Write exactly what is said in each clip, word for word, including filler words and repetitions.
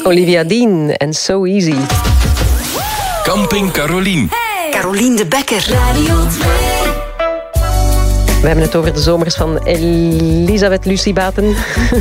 Olivia Dean en So Easy. Camping Carolien. Hey. Carolien de Bekker. Radio twee. We hebben het over de zomers van Elisabeth Lucie Baten.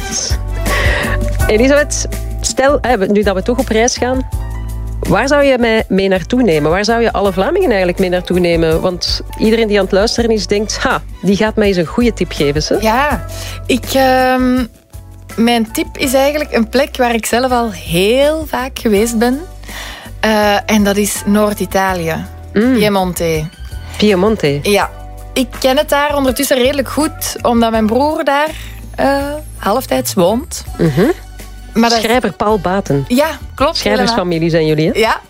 Elisabeth, stel, nu dat we toch op reis gaan, waar zou je mij mee naartoe nemen? Waar zou je alle Vlamingen eigenlijk mee naartoe nemen? Want iedereen die aan het luisteren is, denkt, ha, die gaat mij eens een goede tip geven. Ze? Ja, ik, uh, mijn tip is eigenlijk een plek waar ik zelf al heel vaak geweest ben. Uh, en dat is Noord-Italië. Mm. Piemonte. Piemonte? Ja. Ik ken het daar ondertussen redelijk goed, omdat mijn broer daar uh, halftijds woont. Mm-hmm. Maar dat... Schrijver Paul Baten. Ja, klopt. Schrijversfamilie zijn jullie, hè? Ja.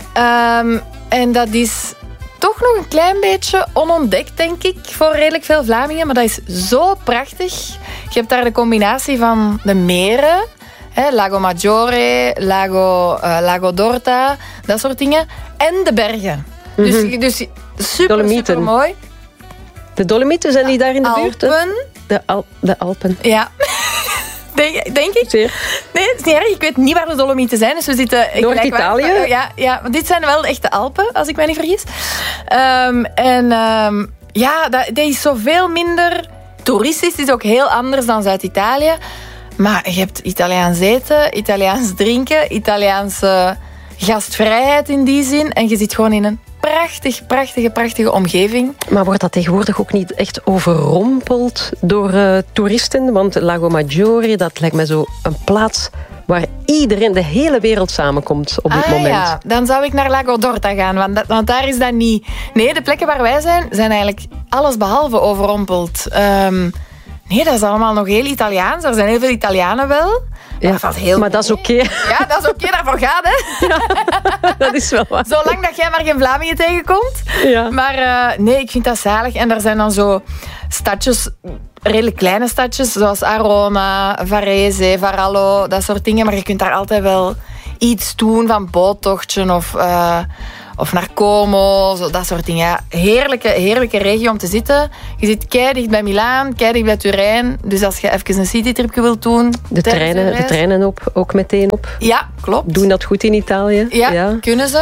Um, en dat is toch nog een klein beetje onontdekt, denk ik, voor redelijk veel Vlamingen. Maar dat is zo prachtig. Je hebt daar de combinatie van de meren, hè, Lago Maggiore, Lago, uh, Lago d'Orta, dat soort dingen. En de bergen. Mm-hmm. Dus, dus super, super mooi. De Dolomieten, zijn die daar in de Alpen. buurt? Hè? De, Al- de Alpen. Ja. Denk, denk ik. Zeer. Nee, het is niet erg. Ik weet niet waar de Dolomieten zijn. Dus we zitten Noord-Italië? Ja, ja, want dit zijn wel de echte Alpen, als ik mij niet vergis. Um, en um, ja, dat, dat is zoveel minder toeristisch. Het is ook heel anders dan Zuid-Italië. Maar je hebt Italiaans eten, Italiaans drinken, Italiaanse gastvrijheid in die zin. En je zit gewoon in een prachtig, prachtige, prachtige omgeving. Maar wordt dat tegenwoordig ook niet echt overrompeld door uh, toeristen? Want Lago Maggiore, dat lijkt mij zo een plaats waar iedereen, de hele wereld samenkomt op dit ah, moment. Ja, dan zou ik naar Lago d'Orta gaan, want, dat, want daar is dat niet. Nee, de plekken waar wij zijn, zijn eigenlijk alles behalve overrompeld. Um, nee, dat is allemaal nog heel Italiaans. Er zijn heel veel Italianen wel. Ja, dat heel maar dat is oké. Okay. Ja, dat is oké, okay, daarvoor gaat, hè. Ja, dat is wel waar. Zolang dat jij maar geen Vlamingen tegenkomt. Ja. Maar uh, nee, ik vind dat zalig. En er zijn dan zo stadjes, redelijk kleine stadjes, zoals Arona, Varese, Varallo, dat soort dingen. Maar je kunt daar altijd wel iets doen van boottochtje of... Uh, Of naar Como, zo, dat soort dingen. Ja, heerlijke, heerlijke regio om te zitten. Je zit keidicht bij Milaan, keidicht bij Turijn. Dus als je even een citytripje wilt doen... De treinen, de treinen op, ook meteen op. Ja, klopt. Doen dat goed in Italië? Ja, ja. Kunnen ze.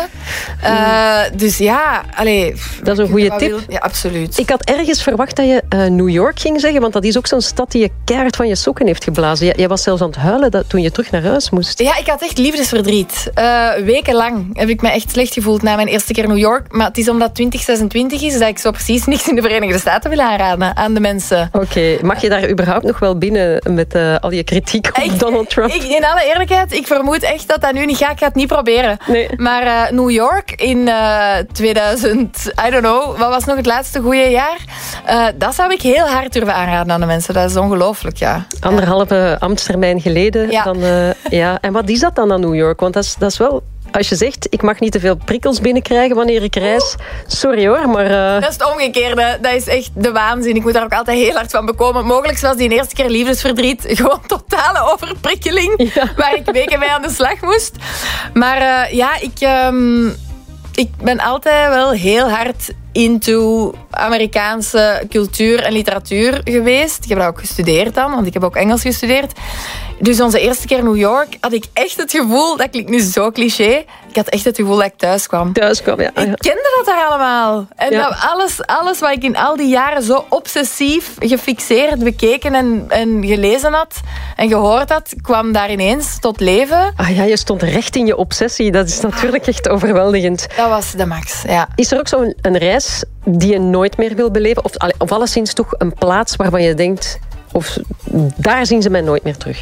Uh, dus ja, allee, dat is een goede tip. Ja, absoluut. Ik had ergens verwacht dat je uh, New York ging zeggen, want dat is ook zo'n stad die je keihard van je sokken heeft geblazen. Jij, jij was zelfs aan het huilen dat, toen je terug naar huis moest. Ja, ik had echt liefdesverdriet. Uh, wekenlang heb ik me echt slecht gevoeld na mijn eerste keer New York. Maar het is omdat twintig zesentwintig is dat ik zo precies niks in de Verenigde Staten wil aanraden aan de mensen. Oké, okay. Mag je daar überhaupt nog wel binnen met uh, al je kritiek op ik, Donald Trump? Ik, in alle eerlijkheid, ik vermoed echt dat dat nu niet gaat. Ik ga het niet proberen. Nee. Maar uh, New York in uh, tweeduizend, I don't know, wat was nog het laatste goede jaar? Uh, dat zou ik heel hard durven aanraden aan de mensen. Dat is ongelooflijk, ja. Anderhalve ambtstermijn geleden. Ja. Dan, uh, ja. En wat is dat dan aan New York? Want dat is, dat is wel... Als je zegt, ik mag niet te veel prikkels binnenkrijgen wanneer ik reis. Sorry hoor, maar... Uh... Dat is het omgekeerde. Dat is echt de waanzin. Ik moet daar ook altijd heel hard van bekomen. Mogelijk zoals die eerste keer liefdesverdriet. Gewoon totale overprikkeling. Ja. Waar ik weken mee aan de slag moest. Maar uh, ja, ik... Um, ik ben altijd wel heel hard into Amerikaanse cultuur en literatuur geweest. Ik heb dat ook gestudeerd dan, want ik heb ook Engels gestudeerd. Dus onze eerste keer New York had ik echt het gevoel, dat klinkt nu zo cliché, ik had echt het gevoel dat ik thuis kwam. Thuis kwam, ja. Ik kende dat daar allemaal. En ja. dat alles, alles wat ik in al die jaren zo obsessief gefixeerd, bekeken en, en gelezen had en gehoord had, kwam daar ineens tot leven. Ah ja, je stond recht in je obsessie. Dat is natuurlijk echt overweldigend. Dat was de max, ja. Is er ook zo'n een reis die je nooit meer wil beleven? Of, of alleszins toch een plaats waarvan je denkt... Of daar zien ze mij nooit meer terug?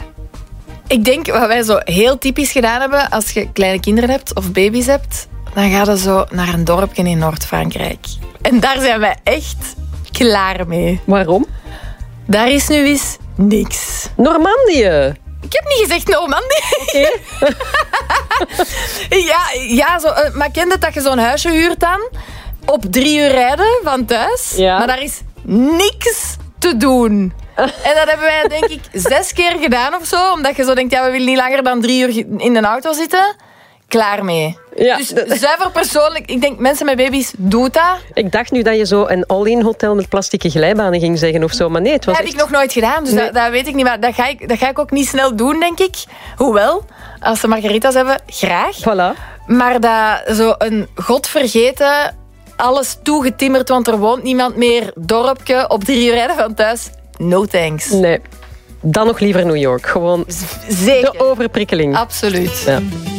Ik denk, wat wij zo heel typisch gedaan hebben... als je kleine kinderen hebt of baby's hebt... dan ga je zo naar een dorpje in Noord-Frankrijk. En daar zijn wij echt klaar mee. Waarom? Daar is nu eens niks. Normandië! Ik heb niet gezegd Normandië. Okay. ja, ja zo, maar ken het dat je zo'n huisje huurt dan? Op drie uur rijden van thuis. Ja. Maar daar is niks te doen. En dat hebben wij denk ik zes keer gedaan of zo. Omdat je zo denkt, ja, we willen niet langer dan drie uur in de auto zitten. Klaar mee. Ja. Dus zuiver persoonlijk, ik denk mensen met baby's, doe dat. Ik dacht nu dat je zo een all-in hotel met plastieke glijbanen ging zeggen of zo, maar nee, het was Dat heb echt... ik nog nooit gedaan, dus Nee. dat, dat weet ik niet. Maar dat ga, ik, dat ga ik ook niet snel doen, denk ik. Hoewel, als ze margaritas hebben, graag. Voilà. Maar dat zo een godvergeten, alles toegetimmerd, want er woont niemand meer, dorpje op drie uur rijden van thuis. No thanks. Nee. Dan nog liever New York. Gewoon Zeker. de overprikkeling. Absoluut. Ja.